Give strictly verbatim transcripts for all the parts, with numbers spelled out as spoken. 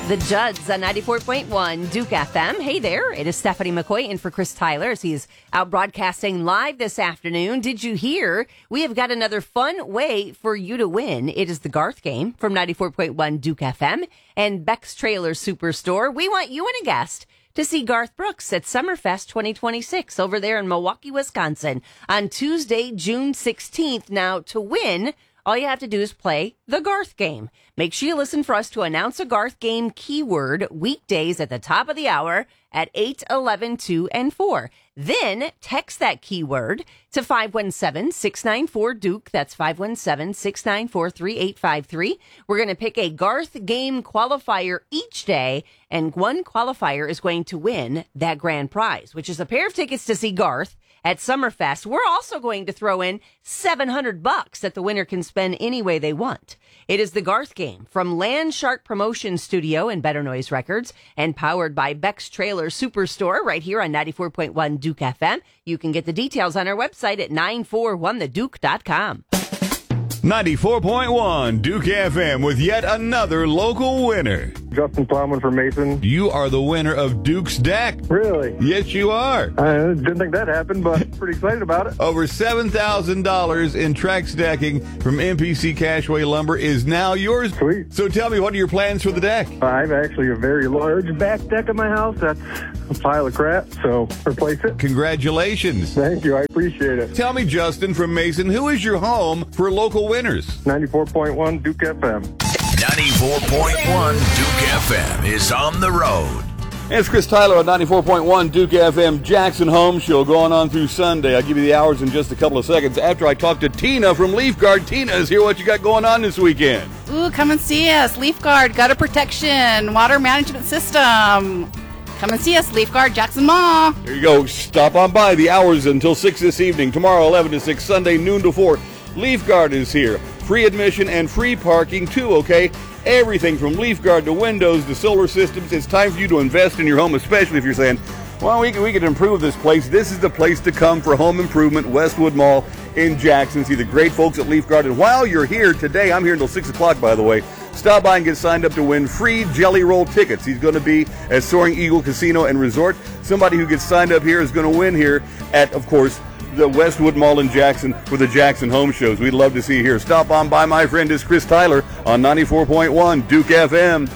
The Judds on ninety-four point one Duke F M. Hey there, it is Stephanie McCoy in for Chris Tyler as he's out broadcasting live this afternoon. Did you hear? We have got another fun way for you to win. It is the Garth game from ninety-four point one Duke F M and Beck's Trailer Superstore. We want you and a guest to see Garth Brooks at Summerfest twenty twenty-six over there in Milwaukee, Wisconsin on Tuesday, June sixteenth. Now, to win, all you have to do is play the Garth game. Make sure you listen for us to announce a Garth game keyword weekdays at the top of the hour at eight, eleven, two, and four. Then text that keyword to five one seven, six nine four, Duke. That's five one seven, six nine four, three eight five three. We're going to pick a Garth game qualifier each day, and one qualifier is going to win that grand prize, which is a pair of tickets to see Garth at Summerfest. We're also going to throw in seven hundred bucks that the winner can spend any way they want. It is the Garth game from Landshark Promotion Studio and Better Noise Records and powered by Beck's Trailer Superstore right here on ninety-four point one Duke F M. You can get the details on our website at nine four one the duke dot com. ninety-four point one Duke F M with yet another local winner. Justin Plowman from Mason. You are the winner of Duke's Deck. Really? Yes, you are. I didn't think that happened, but pretty excited about it. Over seven thousand dollars in Trex decking from M P C Cashway Lumber is now yours. Sweet. So tell me, what are your plans for the deck? I have actually a very large back deck in my house. That's a pile of crap, so replace it. Congratulations. Thank you. I appreciate it. Tell me, Justin from Mason, who is your home for local winners? ninety-four point one Duke F M. ninety-four point one Duke F M is on the road. It's Chris Tyler on ninety-four point one Duke F M Jackson Home Show going on through Sunday. I'll give you the hours in just a couple of seconds after I talk to Tina from Leaf Guard. Tina is here. What you got going on this weekend? Ooh, come and see us. Leaf Guard, gutter protection, water management system. Come and see us, Leaf Guard, Jackson Mall. There you go. Stop on by. The hours until six this evening. Tomorrow, eleven to six. Sunday, noon to four. Leaf Guard is here. Free admission and free parking, too, okay? Everything from Leaf Guard to windows to solar systems. It's time for you to invest in your home, especially if you're saying, well, we can, we can improve this place. This is the place to come for home improvement, Westwood Mall in Jackson. See the great folks at Leaf Guard. And while you're here today, I'm here until six o'clock, by the way, stop by and get signed up to win free Jelly Roll tickets. He's going to be at Soaring Eagle Casino and Resort. Somebody who gets signed up here is going to win here at, of course, the Westwood Mall in Jackson for the Jackson Home Shows. We'd love to see you here. Stop on by. My friend is Chris Tyler on ninety-four point one Duke F M.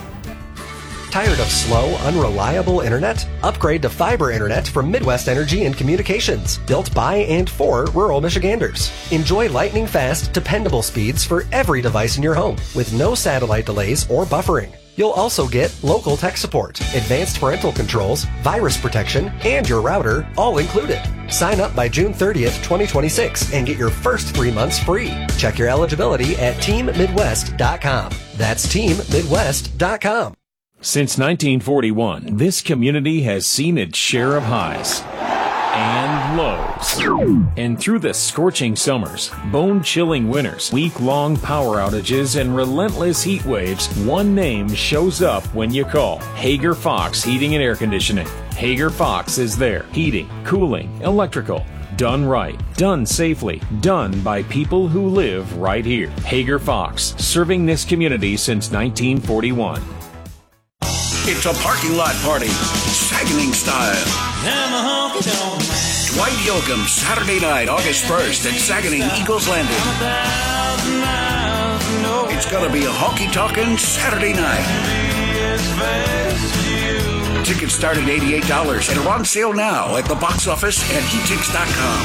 Tired of slow, unreliable internet? Upgrade to fiber internet from Midwest Energy and Communications, built by and for rural Michiganders. Enjoy lightning-fast, dependable speeds for every device in your home, with no satellite delays or buffering. You'll also get local tech support, advanced parental controls, virus protection, and your router, all included. Sign up by June thirtieth, twenty twenty-six, and get your first three months free. Check your eligibility at team midwest dot com. That's team midwest dot com. Since nineteen forty-one, this community has seen its share of highs and lows. And through the scorching summers, bone-chilling winters, week-long power outages, and relentless heat waves, one name shows up when you call. Hager Fox Heating and Air Conditioning. Hager Fox is there. Heating, cooling, electrical. Done right, done safely, done by people who live right here. Hager Fox, serving this community since nineteen forty-one. It's a parking lot party, Saguening style. Dwight Yoakam, Saturday night, August first at Saguening Eagles Landing. It's gonna be a honky-tonkin' Saturday night. Tickets start at eighty-eight dollars and are on sale now at the box office and heat tix dot com.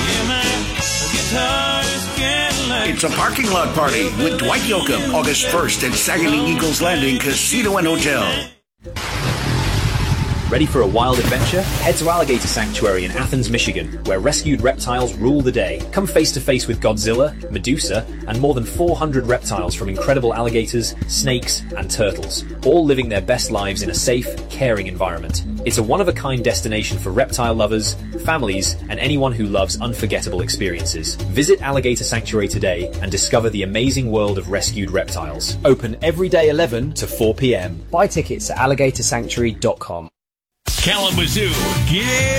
It's a parking lot party with Dwight Yoakam, August first at Saguening Eagles Landing Casino and Hotel. Ready for a wild adventure? Head to Alligator Sanctuary in Athens, Michigan, where rescued reptiles rule the day. Come face to face with Godzilla, Medusa, and more than four hundred reptiles from incredible alligators, snakes, and turtles, all living their best lives in a safe, caring environment. It's a one-of-a-kind destination for reptile lovers, families, and anyone who loves unforgettable experiences. Visit Alligator Sanctuary today and discover the amazing world of rescued reptiles. Open every day eleven to four p.m. Buy tickets at alligator sanctuary dot com. Kalamazoo, get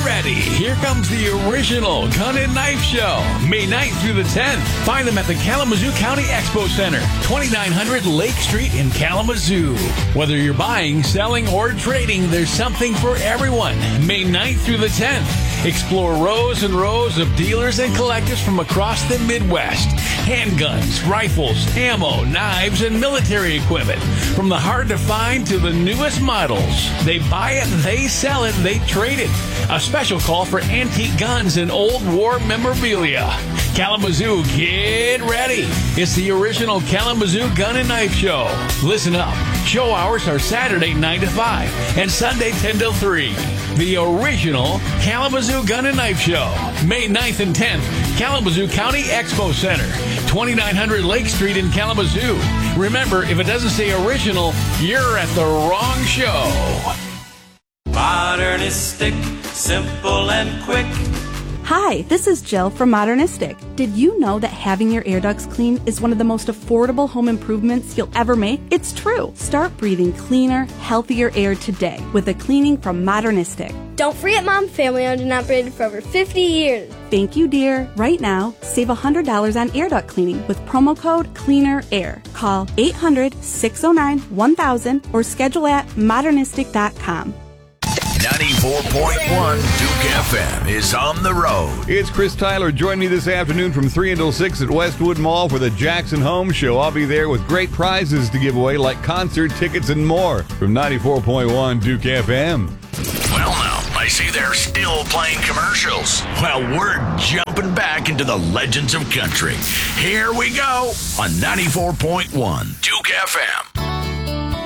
ready. Here comes the original Gun and Knife Show, May ninth through the tenth. Find them at the Kalamazoo County Expo Center, twenty-nine hundred Lake Street in Kalamazoo. Whether you're buying, selling, or trading, there's something for everyone. May ninth through the tenth. Explore rows and rows of dealers and collectors from across the Midwest. Handguns, rifles, ammo, knives, and military equipment. From the hard to find to the newest models. They buy it, they sell it, they trade it. A special call for antique guns and old war memorabilia. Kalamazoo, get ready. It's the original Kalamazoo Gun and Knife Show. Listen up. Show hours are Saturday nine to five and Sunday ten till three. The original Kalamazoo Gun and Knife Show, May ninth and tenth, Kalamazoo County Expo Center, twenty-nine hundred Lake Street in Kalamazoo. Remember, if it doesn't say original, you're at the wrong show. Modernistic, simple and quick. Hi, this is Jill from Modernistic. Did you know that having your air ducts cleaned is one of the most affordable home improvements you'll ever make? It's true. Start breathing cleaner, healthier air today with a cleaning from Modernistic. Don't forget Mom, family owned and operated for over fifty years. Thank you, dear. Right now, save one hundred dollars on air duct cleaning with promo code CLEANERAIR. Call eight hundred, six oh nine, one thousand or schedule at modernistic dot com. ninety-four point one Duke F M is on the road. It's Chris Tyler. Join me this afternoon from three until six at Westwood Mall for the Jackson Home Show. I'll be there with great prizes to give away like concert tickets and more from ninety-four point one Duke F M. Well, now, I see they're still playing commercials. Well, we're jumping back into the legends of country. Here we go on ninety-four point one Duke F M.